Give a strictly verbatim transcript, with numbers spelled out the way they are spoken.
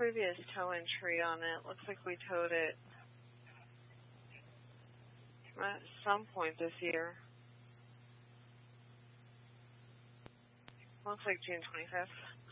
previous tow entry on it. Looks like we towed it at some point this year. Looks like June twenty-fifth.